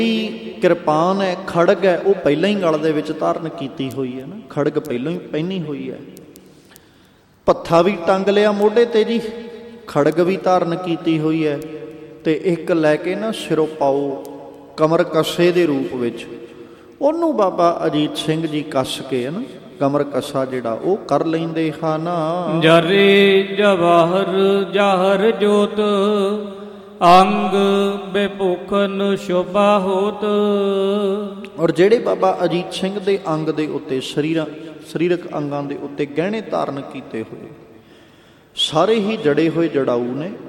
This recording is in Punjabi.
ਕਿਰਪਾਨ ਹੈ, ਖੜਗ ਹੈ, ਉਹ ਪਹਿਲਾਂ ਹੀ ਗਲ ਦੇ ਵਿੱਚ ਧਾਰਨ ਕੀਤੀ ਹੋਈ ਹੈ ਨਾ, ਖੜਗ ਪਹਿਲਾਂ ਹੀ ਪਹਿਨੀ ਹੋਈ ਹੈ। ਪੱਥਾ ਵੀ ਟੰਗ ਲਿਆ ਮੋਢੇ ਤੇ ਜੀ, ਖੜਗ ਵੀ ਧਾਰਨ ਕੀਤੀ ਹੋਈ ਹੈ, ਤੇ ਇੱਕ ਲੈ ਕੇ ਨਾ ਸਿਰੋਂ ਪਾਓ ਕਮਰ ਕੱਸੇ ਦੇ ਰੂਪ ਵਿੱਚ ਉਹਨੂੰ ਬਾਬਾ ਅਜੀਤ ਸਿੰਘ ਜੀ ਕੱਸ ਕੇ ਹੈ ਨਾ, ਕਮਰ ਕੱਸਾ ਜਿਹੜਾ ਉਹ ਕਰ ਲੈਂਦੇ ਹਨ। ਜਰੇ ਜਵਾਹਰ ਜਾਹਰ ਜੋਤ ਅੰਗ ਬੇਭੂਖਨ ਸ਼ੋਭਾ ਹੋਤ। ਔਰ ਜਿਹੜੇ ਬਾਬਾ ਅਜੀਤ ਸਿੰਘ ਦੇ ਅੰਗ ਦੇ ਉੱਤੇ ਸਰੀਰਕ ਅੰਗਾਂ ਦੇ ਉੱਤੇ ਗਹਿਣੇ ਧਾਰਨ ਕੀਤੇ ਹੋਏ ਸਾਰੇ ਹੀ ਜੜੇ ਹੋਏ ਜੜਾਊ ਨੇ,